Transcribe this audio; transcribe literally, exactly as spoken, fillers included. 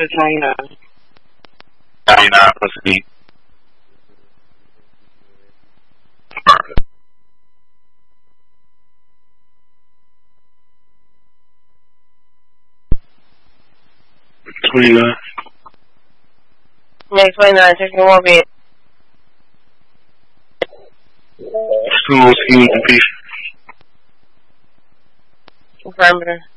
for twenty-nine. twenty-nine plus B. Perfect. twenty-nine. Yeah, twenty-nine, taking one bit. School, scheme, completion. Affirmative.